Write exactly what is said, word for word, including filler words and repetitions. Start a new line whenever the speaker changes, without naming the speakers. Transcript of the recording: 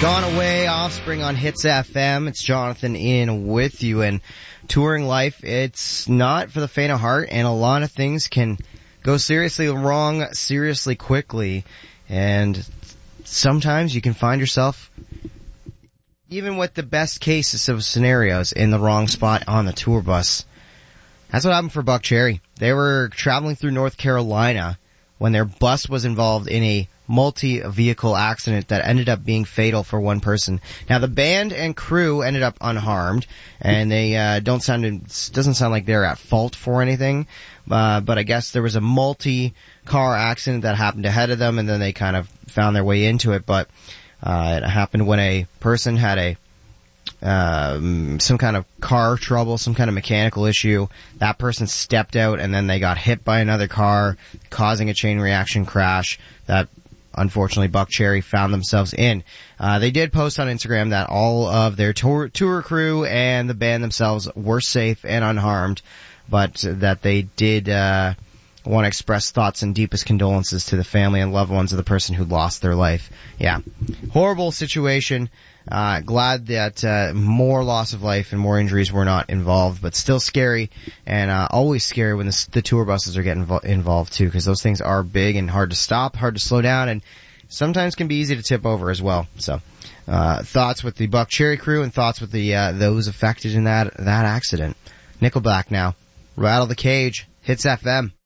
Gone Away, Offspring on Hits F M. It's Jonathan in with you. And touring life, it's not for the faint of heart, and a lot of things can go seriously wrong seriously quickly. And sometimes you can find yourself, even with the best cases of scenarios, in the wrong spot on the tour bus. That's what happened for Buck Cherry. They were traveling through North Carolina when their bus was involved in a multi-vehicle accident that ended up being fatal for one person. Now, the band and crew ended up unharmed, and they uh, don't sound doesn't sound like they're at fault for anything. Uh, but I guess there was a multi-car accident that happened ahead of them, and then they kind of found their way into it. But uh, it happened when a person had a um, some kind of car trouble, some kind of mechanical issue. That person stepped out, and then they got hit by another car, causing a chain reaction crash that unfortunately Buck Cherry found themselves in. Uh, they did post on Instagram that all of their tour, tour crew and the band themselves were safe and unharmed, but that they did uh, want to express thoughts and deepest condolences to the family and loved ones of the person who lost their life. Yeah, horrible situation. Uh, glad that uh, more loss of life and more injuries were not involved, but still scary, and uh, always scary when the, the tour buses are getting invo- involved too, because those things are big and hard to stop, hard to slow down, and sometimes can be easy to tip over as well. So, uh, thoughts with the Buck Cherry crew and thoughts with the uh, those affected in that that accident. Nickelback now, Rattle the Cage, Hits F M.